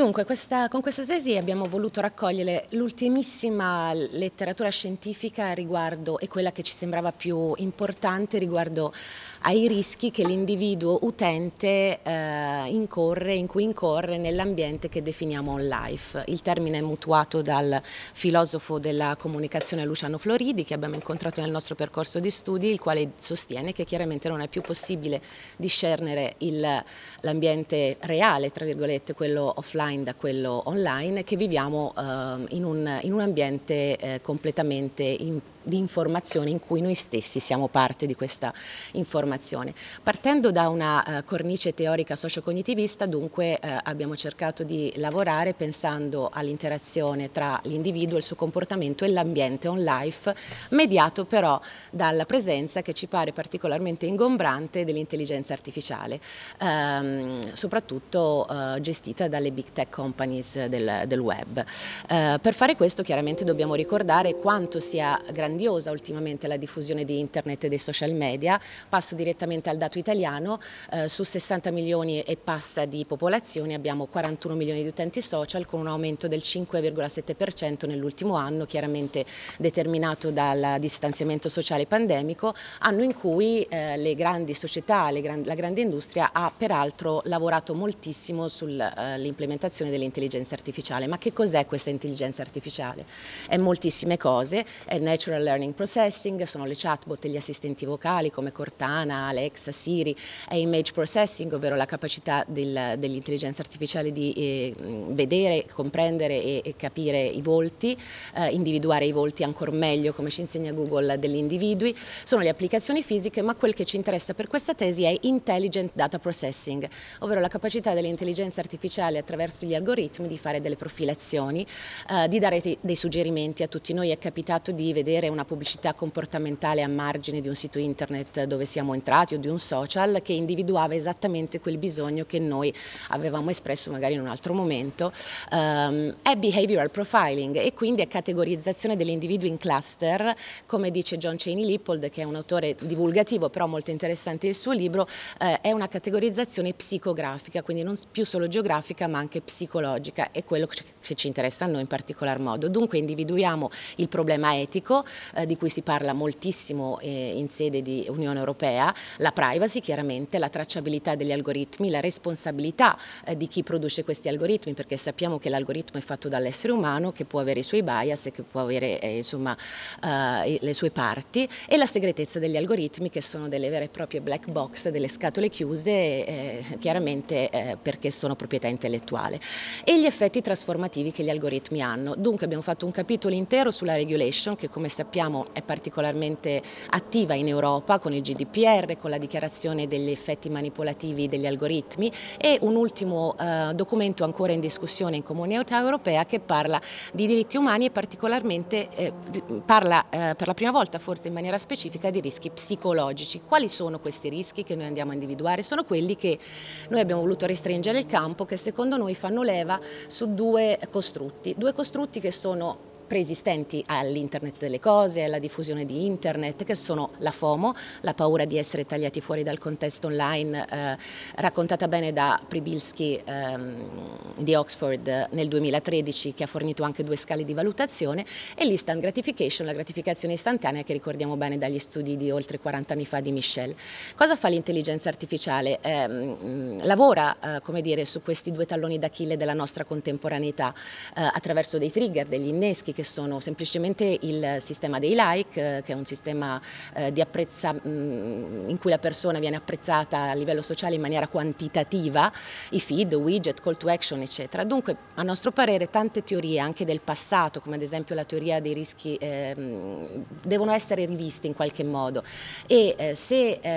Dunque, con questa tesi abbiamo voluto raccogliere l'ultimissima letteratura scientifica riguardo, e quella che ci sembrava più importante riguardo ai rischi che l'individuo utente in cui incorre nell'ambiente che definiamo on life. Il termine è mutuato dal filosofo della comunicazione Luciano Floridi, che abbiamo incontrato nel nostro percorso di studi, il quale sostiene che chiaramente non è più possibile discernere l'ambiente reale, tra virgolette, quello offline da quello online, che viviamo in un ambiente completamente di informazione in cui noi stessi siamo parte di questa informazione. Partendo da una cornice teorica socio-cognitivista, dunque abbiamo cercato di lavorare pensando all'interazione tra l'individuo, il suo comportamento e l'ambiente on life, mediato però dalla presenza, che ci pare particolarmente ingombrante, dell'intelligenza artificiale, soprattutto gestita dalle big tech companies del web. Per fare questo chiaramente dobbiamo ricordare quanto sia grandiosa ultimamente la diffusione di internet e dei social media. Passo direttamente al dato italiano: su 60 milioni e passa di popolazione abbiamo 41 milioni di utenti social, con un aumento del 5,7% nell'ultimo anno, chiaramente determinato dal distanziamento sociale pandemico, anno in cui le grandi società, la grande industria ha peraltro lavorato moltissimo sull'implementazione dell'intelligenza artificiale. Ma che cos'è questa intelligenza artificiale? È moltissime cose: è natural learning processing, sono le chatbot e gli assistenti vocali come Cortana, Alexa, Siri; è image processing, ovvero la capacità dell'intelligenza artificiale di vedere, comprendere e capire i volti, individuare i volti ancora meglio, come ci insegna Google, degli individui; sono le applicazioni fisiche, ma quel che ci interessa per questa tesi è intelligent data processing, ovvero la capacità dell'intelligenza artificiale attraverso gli algoritmi di fare delle profilazioni, di dare dei suggerimenti. A tutti noi è capitato di vedere una pubblicità comportamentale a margine di un sito internet dove siamo entrati o di un social che individuava esattamente quel bisogno che noi avevamo espresso magari in un altro momento. È behavioral profiling, e quindi è categorizzazione dell'individuo in cluster, come dice John Cheney Lippold, che è un autore divulgativo però molto interessante il suo libro. È una categorizzazione psicografica, quindi non più solo geografica ma anche psicologica, è quello che ci interessa a noi in particolar modo. Dunque individuiamo il problema etico, di cui si parla moltissimo in sede di Unione Europea, la privacy chiaramente, la tracciabilità degli algoritmi, la responsabilità di chi produce questi algoritmi, perché sappiamo che l'algoritmo è fatto dall'essere umano, che può avere i suoi bias e che può avere le sue parti, e la segretezza degli algoritmi, che sono delle vere e proprie black box, delle scatole chiuse, chiaramente perché sono proprietà intellettuale, e gli effetti trasformativi che gli algoritmi hanno. Dunque abbiamo fatto un capitolo intero sulla regulation, che come sappiamo è particolarmente attiva in Europa con il GDPR, con la dichiarazione degli effetti manipolativi degli algoritmi, e un ultimo documento ancora in discussione in Comunità Europea che parla di diritti umani e particolarmente parla per la prima volta forse in maniera specifica di rischi psicologici. Quali sono questi rischi che noi andiamo a individuare? Sono quelli che noi abbiamo voluto restringere il campo, che secondo noi fanno leva su due costrutti che sono preesistenti all'internet delle cose, alla diffusione di internet, che sono la FOMO, la paura di essere tagliati fuori dal contesto online, raccontata bene da Przybylski di Oxford nel 2013, che ha fornito anche 2 scale di valutazione, e l'instant gratification, la gratificazione istantanea, che ricordiamo bene dagli studi di oltre 40 anni fa di Michel. Cosa fa l'intelligenza artificiale? Lavora, come dire, su questi 2 talloni d'Achille della nostra contemporaneità, attraverso dei trigger, degli inneschi, che sono semplicemente il sistema dei like, che è un sistema in cui la persona viene apprezzata a livello sociale in maniera quantitativa, i feed, widget, call to action, eccetera. Dunque, a nostro parere, tante teorie anche del passato, come ad esempio la teoria dei rischi, devono essere riviste in qualche modo, e se